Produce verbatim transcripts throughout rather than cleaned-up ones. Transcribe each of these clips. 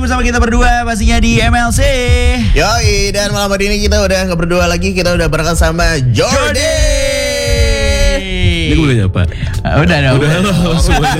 bersama kita berdua pastinya di M L C. Yoi, dan malam hari ini kita udah gak berdua lagi, kita udah bareng sama Jordi. Ini gue udah nyapa. Uh, udah dong. Udah halo semuanya.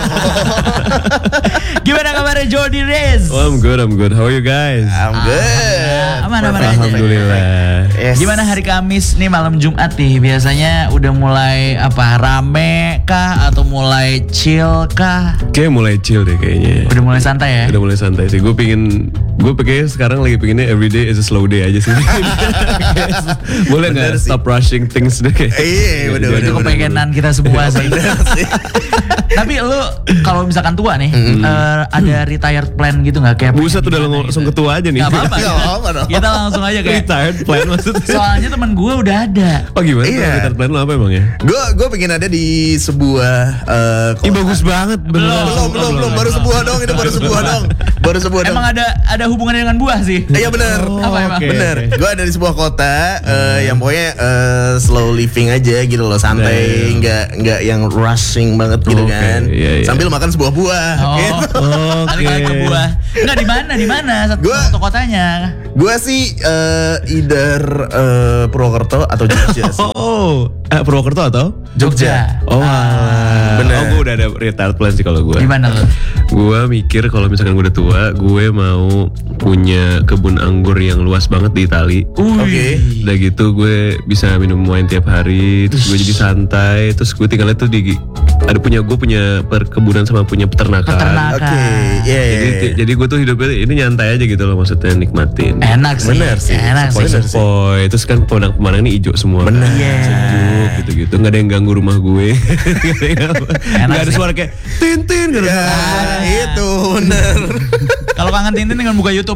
Gimana kabarnya Jordi Rez? Oh, I'm good, I'm good. How are you guys? I'm good. Aman, aman aja. Alhamdulillah. Yes. Gimana hari Kamis nih malam Jumat nih? Biasanya udah mulai apa rame kah atau mulai chill kah? Kayak mulai chill deh kayaknya. Udah mulai santai ya? Udah mulai santai sih. Gue pingin, gue pengen sekarang lagi pinginnya everyday is a slow day aja sih. Boleh nggak stop rushing things deh? Iya, bener, Itu kepengenan kita semua sih. Tapi lu kalau misalkan tua nih, mm-hmm. uh, ada retired plan gitu nggak kayak? Buset udah langsung gitu. Ketua aja nih. Gak apa-apa. Gak apa-apa dong. Kita langsung aja kayak retired plan maksudnya. Soalnya teman gue udah ada. Oh gimana? Iya. Retired plan lo apa emang ya? Gue gue pengen ada di sebuah. Uh, Ih bagus banget. Belum, belum, belum, belum. Baru sebuah dong. Itu baru sebuah dong. Baru sebuah dong. Emang ada ada hubungannya dengan buah sih? Iya benar. Oh, apa emang? okay. Bener. Gue ada di sebuah kota uh, yang pokoknya uh, slow living aja gitu loh, santai, nggak yeah. nggak yang rushing banget gitu okay. kan. Yeah, yeah. Sambil makan sebuah buah. Oh, Gitu. Oke. Okay. Ke buah. Enggak di mana? Di mana? Satu Gua- satu kotanya. Gue sih uh, either uh, Purwokerto atau Jogja sih. Oh, eh, Purwokerto atau? Jogja. Oh, ah, bener. Oh, gue udah ada retired plan sih kalau gue. Di mana lo? Gue mikir kalau misalkan gue udah tua, gue mau punya kebun anggur yang luas banget di Itali. Oke. Udah gitu gue bisa minum wine tiap hari, terus gue jadi santai, terus gue tinggalnya tuh di ada punya gue punya perkebunan sama punya peternakan. Peternakan. Oke, iya iya. Jadi jadi gue tuh hidupnya ini nyantai aja gitu loh, maksudnya nikmatin. Enak sih. Bener sih. Enak sih. Sepoi-sepoi, terus kan pemandangan-pemandangan ini hijau semua. Bener. Kan? Iya. Sejuk gitu-gitu, nggak ada yang ganggu rumah gue. Nggak ada sih. suara kayak Tintin, nggak ada Ya, suara. itu bener. Kalau kangen Tintin dengan buka YouTube.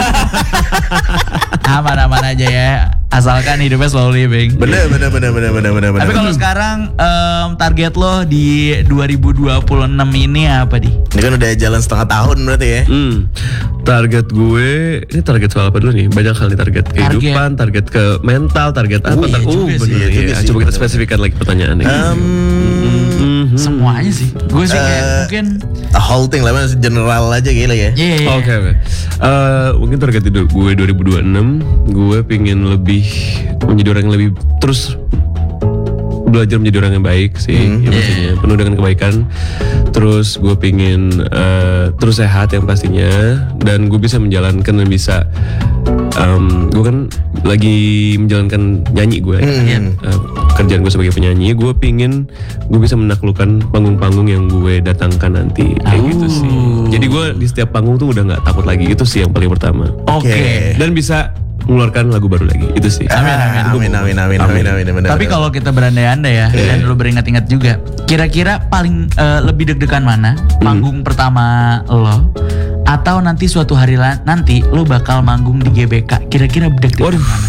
Aman-aman aja ya. Asalkan hidupnya slow living. Bener bener bener bener bener bener. Tapi kalau sekarang um, target lo di dua ribu dua puluh enam ini apa di? ini kan udah jalan setengah tahun berarti ya. Hmm, target gue, ini target soal apa dulu nih? Banyak hal nih, target kehidupan, target ke mental, target apa? Oh, iya tar- juga oh, sih. bener Iya ya. juga sih, Coba kita bener. spesifikkan lagi pertanyaannya. Um, Mhm. Semuanya sih. Gue sih kayak Eh, mungkin a whole thing lah, mas, general aja gila ya. Iya, iya. Oke oke. Eh, mungkin target hidup gue dua ribu dua puluh enam, gue pingin lebih menjadi orang yang lebih terus belajar menjadi orang yang baik sih, Hmm. ya pastinya penuh dengan kebaikan. Terus gue pingin eh, terus sehat yang pastinya, dan gue bisa menjalankan dan bisa um, gue kan lagi menjalankan nyanyi gue. Hmm. Eh, kerjaan gue sebagai penyanyi, gue pingin gue bisa menaklukkan panggung-panggung yang gue datangkan nanti kayak Oh. gitu sih. Jadi gue di setiap panggung tuh udah nggak takut lagi, itu sih yang paling pertama. Oke. Dan bisa mengeluarkan lagu baru lagi, itu sih. Amin amin amin amin amin amin amin amin. Tapi kalau kita berandai-andai ya, dan lu beringat-ingat juga, kira-kira paling eh, lebih deg-degan mana? Panggung pertama lo, atau nanti suatu hari la- nanti lo bakal manggung di G B K? Kira-kira deg-degan mana?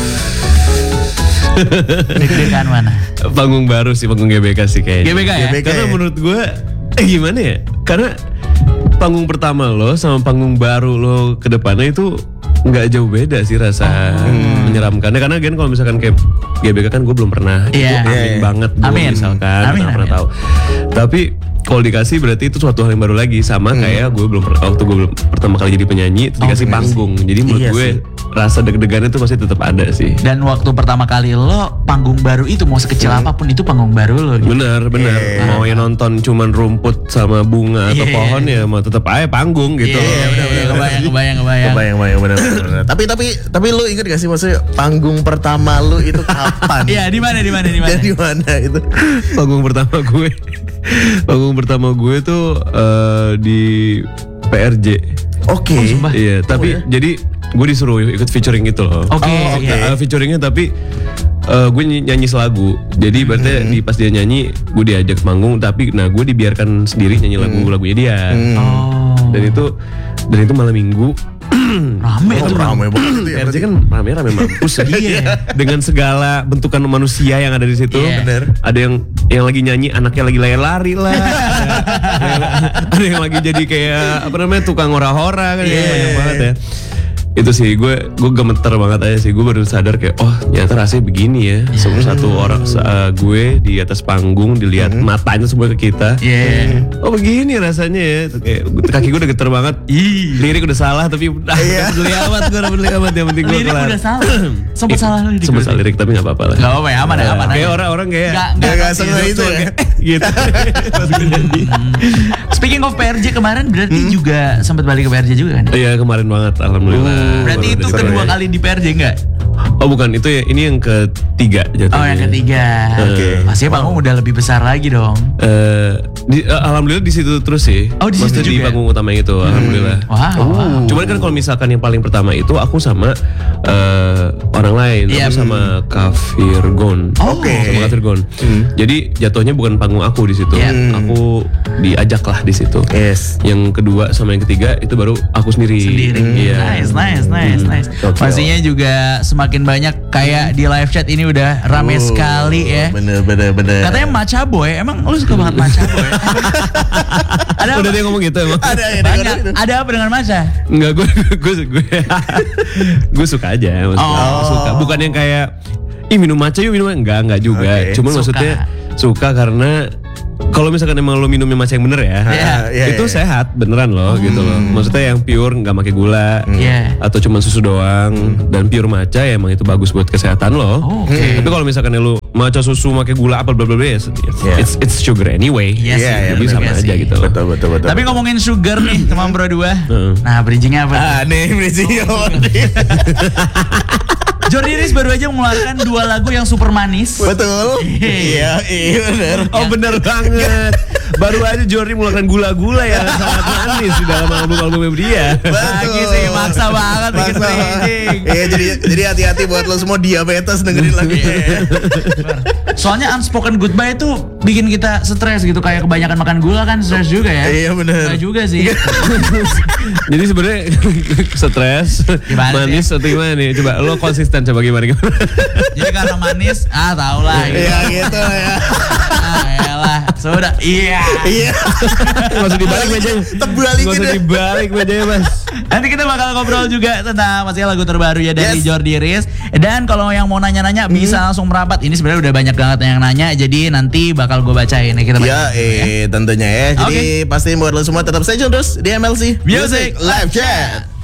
Deg-degan mana? Panggung baru sih, panggung G B K sih kayaknya. G B K ya? G B K. Karena ya? menurut gue, eh gimana ya? Karena panggung pertama lo sama panggung baru lo ke depannya itu nggak jauh beda sih rasa menyeramkannya. Karena kan kalau misalkan kayak G B K kan gue belum pernah, Iya. gue amin Iya, iya. banget gue Amin. misalkan, Amin, nggak pernah amin. tahu. Tapi kalau dikasih berarti itu suatu hal yang baru lagi, sama kayak gue belum pernah waktu gue belum pertama kali jadi penyanyi terus dikasih bener panggung. Jadi menurut Iya gue sih. rasa deg-degannya itu masih tetap ada sih. Dan waktu pertama kali lo panggung baru itu mau sekecil apapun itu panggung baru lo. Gitu. Bener bener. Iya. Mau yang nonton cuman rumput sama bunga atau Iya. pohon ya mau tetap aja panggung gitu. Iya, bener, bener, kebayang, kebayang, kebayang. Kebayang bayang bener bener. bener. Tapi tapi tapi lu inget gak sih maksudnya panggung pertama lu itu kapan? Iya, di mana, di mana, di mana? Dan di mana itu? Panggung pertama gue, panggung pertama gue tuh eh, di P R J. Oke. Oh, sumpah. Iya, tapi ya? jadi gue disuruh ikut featuring gitu loh. Oke, Oh, oke. iya. Nah, featuringnya tapi eh, gue ny- nyanyi selagu. Jadi berarti di pas dia nyanyi, gue diajak manggung. Tapi nah gue dibiarkan sendiri nyanyi lagu-lagunya dia. Oh. Dan itu dan itu malam minggu. Rame Oh, tuh. ramai banget itu ya. P R J kan rame-rame mampus ya. Iya. Dengan segala bentukan manusia yang ada di situ. Iya. Bener. Ada yang yang lagi nyanyi anaknya lagi lari-lari lah. ada, yang, ada yang lagi jadi kayak apa namanya tukang hora-hora kan. Iya. Banyak banget ya. itu sih gue gue gemeter banget aja sih. Gue baru sadar kayak oh ternyata rasanya begini ya. Semua satu orang uh, gue di atas panggung dilihat Hmm. matanya semua ke kita. Iya. Oh begini rasanya ya. Tuh kayak kaki gue udah geter banget. Ih. Lirik udah salah tapi udah Iya. peduli amat gue udah peduli amat yang penting gue Lirik kelar. udah salah. Sempet Ih, salah lirik. Sempet salah lirik tapi nggak apa-apa lah. Gak apa-apa ya, aman ya, aman Kayak aja. orang-orang kayak Nggak, Gak nggak. gak sengaja itu ya. gitu. Pas gue nyanyi. Speaking of P R J kemarin berarti Hmm. juga sempat balik ke P R J juga kan? Iya kemarin banget alhamdulillah. Berarti Baru itu udah kedua seru ya. kali di P R J enggak? Oh bukan, itu ya, ini yang ketiga jatuhnya. Oh yang ketiga. Oke. Pastinya panggung udah lebih besar lagi dong. Eh, di, eh, alhamdulillah di situ terus sih. Oh, di situ Maksudnya di juga? panggung utama yang itu, alhamdulillah. Wow. wow. Cuman kan kalau misalkan yang paling pertama itu aku sama eh, orang lain, Iya. aku sama Kafir Gon. Oh, Oke. Sama Kafir Gon. Jadi jatuhnya bukan panggung aku di situ. Iya. Aku diajak lah di situ. Yes. Yang kedua sama yang ketiga itu baru aku sendiri. Sendiri. Iya. Nice, nice, nice, nice. Oke. Pastinya juga semakin banyak kayak di live chat ini udah rame Oh, sekali ya. Bener bener bener. Katanya Macha Boy, emang lu suka banget Macha Boy? Ada Udah apa? dia ngomong gitu emang. Ada ya. Banyak. Ada apa dengan Macha? Enggak, gue gue gue gue suka aja maksudnya. Oh. Suka. Bukan yang kayak ih minum matcha yuk minum enggak enggak juga. Oke. Cuman Suka. maksudnya suka karena kalau misalkan emang lo minumnya matcha yang bener ya, Iya. Iya, itu iya. sehat beneran loh gitu loh. Maksudnya yang pure nggak pakai gula Iya. atau cuma susu doang dan pure matcha ya emang itu bagus buat kesehatan lo. Oh, oke. Tapi kalau misalkan lu matcha susu pakai gula apa bla bla bla ya, it's it's sugar anyway. Iya sih, Iya, Jadi bener sama juga aja sih. gitu loh. Betul betul betul. Tapi ngomongin sugar nih teman Bro dua. Heeh. Nah bridgingnya apa? ah nih Brizzy Jordi Riz baru aja mengeluarkan dua lagu yang super manis. Betul. Iya iya bener. Oh bener banget. Baru aja Jordi mengeluarkan gula-gula yang sangat manis di dalam album-albumnya dia. Lagi sih maksa banget bikin Maksa. bridging. Iya jadi jadi hati-hati buat lo semua diabetes dengerin lagu Iya. ini. Soalnya unspoken goodbye itu bikin kita stres gitu, kayak kebanyakan makan gula kan stres juga ya. Iya, bener. Nggak juga sih. Jadi sebenarnya stres, Gimana manis atau gimana nih? Coba lo konsisten coba gimana gimana. Jadi karena manis, ah tau lah. Gitu. Iya gitu ya. Ah, elah. Sudah. Iya. Iya. Gak usah dibalik mejanya. Terbalikin Gak usah ya. dibalik mejanya mas. Nanti kita bakal ngobrol juga tentang maksudnya lagu terbaru ya dari Yes. Jordi Riz. Dan kalau yang mau nanya-nanya bisa langsung merapat. Ini sebenarnya udah banyak banget yang nanya. Jadi nanti bakal gue bacain ya, kita bacain. Ya, eh tentunya ya. Jadi Oke. pasti buat lo semua tetap stay tune terus di M L C Music Live Chat.